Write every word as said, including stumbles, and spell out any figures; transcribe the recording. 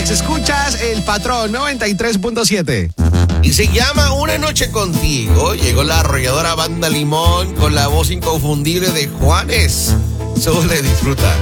Alex, escuchas El Patrón noventa y tres punto siete. Y se llama Una Noche Contigo. Llegó la arrolladora Banda Limón con la voz inconfundible de Juanes. Solo le disfruta.